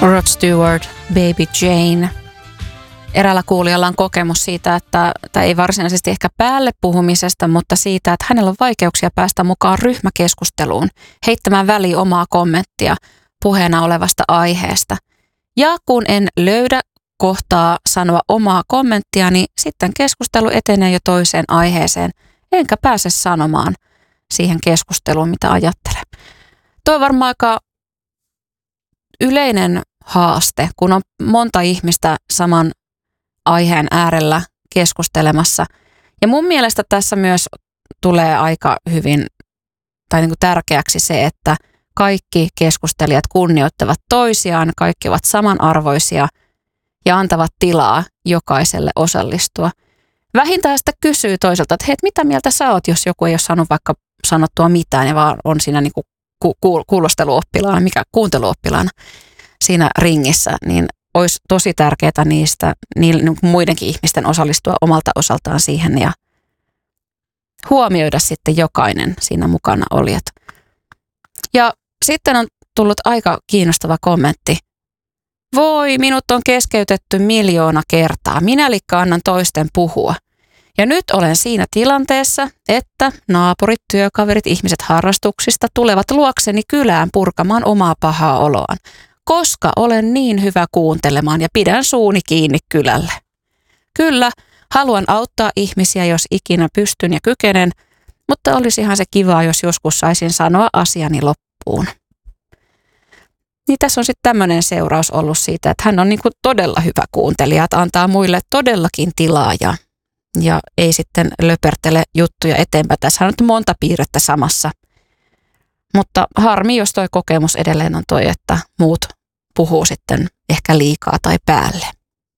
Rod Stewart, Baby Jane. Eräällä kuulijalla on kokemus siitä, että ei varsinaisesti ehkä päälle puhumisesta, mutta siitä, että hänellä on vaikeuksia päästä mukaan ryhmäkeskusteluun, heittämään väliin omaa kommenttia puheena olevasta aiheesta. Ja kun en löydä kohtaa sanoa omaa kommenttia, niin sitten keskustelu etenee jo toiseen aiheeseen, enkä pääse sanomaan siihen keskusteluun, mitä ajattelen. Tuo on varmaan aika yleinen haaste, kun on monta ihmistä saman aiheen äärellä keskustelemassa. Ja mun mielestä tässä myös tulee aika hyvin tai niin kuin tärkeäksi se, että kaikki keskustelijat kunnioittavat toisiaan, kaikki ovat samanarvoisia ja antavat tilaa jokaiselle osallistua. Vähintään sitä kysyy toiselta, että hei, mitä mieltä sä oot, jos joku ei ole saanut vaikka sanottua mitään ja vaan on siinä niin kuin kuulosteluoppilaana, mikä kuunteluoppilaana siinä ringissä, niin olisi tosi tärkeää niiden muidenkin ihmisten osallistua omalta osaltaan siihen ja huomioida sitten jokainen siinä mukana olijat. Ja sitten on tullut aika kiinnostava kommentti. Voi, minut on keskeytetty 1,000,000 kertaa. Minä likka annan toisten puhua. Ja nyt olen siinä tilanteessa, että naapurit, työkaverit, ihmiset harrastuksista tulevat luokseni kylään purkamaan omaa pahaa oloaan, koska olen niin hyvä kuuntelemaan ja pidän suuni kiinni kylälle. Kyllä, haluan auttaa ihmisiä, jos ikinä pystyn ja kykenen, mutta olisihan se kivaa, jos joskus saisin sanoa asiani loppuun. Niin tässä on sitten tämmöinen seuraus ollut siitä, että hän on niin kuin todella hyvä kuuntelija, että antaa muille todellakin tilaa ja ei sitten löpertele juttuja eteenpäin. Tässä on nyt monta piirrettä samassa, mutta harmi, jos toi kokemus edelleen on toi, että muut puhuu sitten ehkä liikaa tai päälle.